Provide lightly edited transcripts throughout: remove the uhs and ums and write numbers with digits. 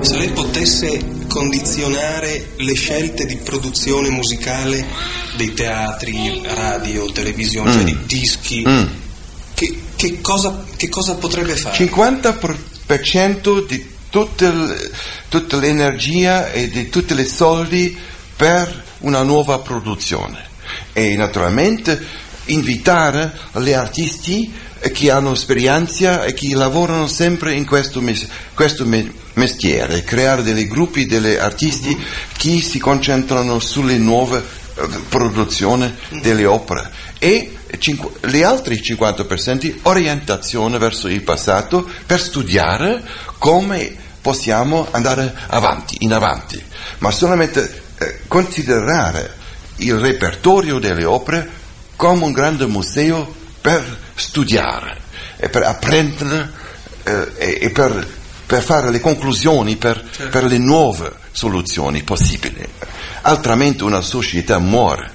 Se lei potesse condizionare le scelte di produzione musicale dei teatri, radio, televisione, cioè di dischi, che cosa potrebbe fare? 50% di tutta l'energia e di tutti i soldi per una nuova produzione. E naturalmente invitare gli artisti che hanno esperienza e che lavorano sempre in questo mestiere, creare dei gruppi degli artisti che si concentrano sulle nuove produzioni delle opere e gli altri 50% orientazione verso il passato per studiare come possiamo andare in avanti, ma solamente considerare il repertorio delle opere come un grande museo per studiare e per apprendere e per fare le conclusioni per le nuove soluzioni possibili. Altrimenti una società muore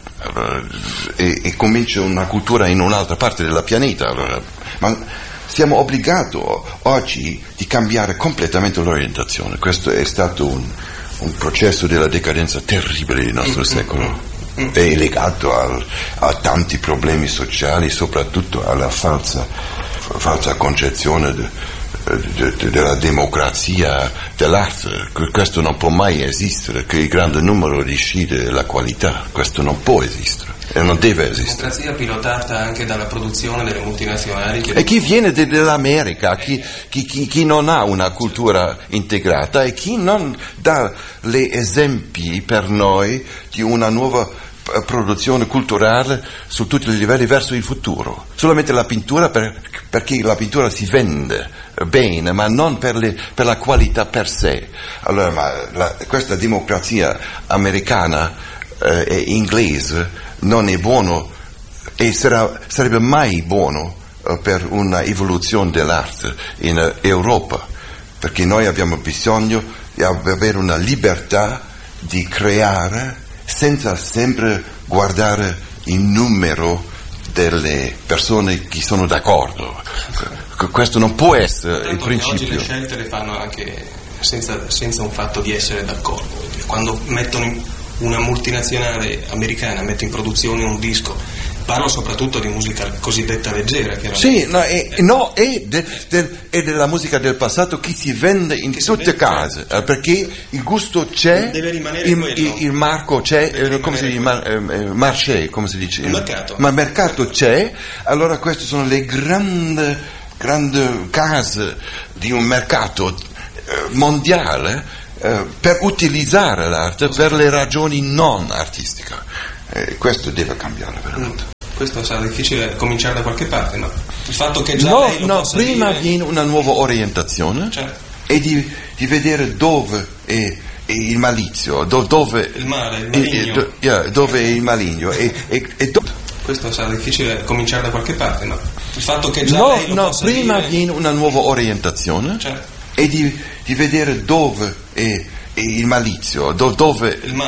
e comincia una cultura in un'altra parte del pianeta. Ma siamo obbligati oggi di cambiare completamente l'orientazione. Questo è stato un processo della decadenza terribile del nostro secolo. È legato a tanti problemi sociali, soprattutto alla falsa concezione della democrazia dell'arte. Questo non può mai esistere, che il grande numero decide la qualità. Questo non può esistere e non deve esistere. La democrazia pilotata anche dalla produzione delle multinazionali e chi viene dall'America, chi non ha una cultura integrata e chi non dà gli esempi per noi di una nuova produzione culturale su tutti i livelli verso il futuro. Solamente la pittura perché la pittura si vende bene, ma non per la qualità per sé. Allora, questa democrazia americana e inglese non è buono e sarebbe mai buono per una evoluzione dell'arte in Europa, perché noi abbiamo bisogno di avere una libertà di creare senza sempre guardare il numero delle persone che sono d'accordo. Questo non può essere il principio. Oggi le scelte le fanno anche senza un fatto di essere d'accordo. Quando mettono una multinazionale americana, mette in produzione un disco, parlo soprattutto di musica cosiddetta leggera. Sì, e della musica del passato che si vende in tutte case, perché il gusto c'è, deve rimanere il marco c'è, come si dice, marché, come si dice? Il mercato c'è, allora queste sono le grandi case di un mercato mondiale per utilizzare l'arte per le ragioni non artistiche. Questo deve cambiare veramente. Questo sarà difficile cominciare da qualche parte, no? Il fatto che già lei lo possa prima dire... viene una nuova orientazione, e di vedere dove è il malizio, dove il male, il maligno. Dove è il maligno Questo sarà difficile cominciare da qualche parte, no? Il fatto che già lei lo possa prima dire... viene una nuova orientazione e di vedere dove è il malizio, dove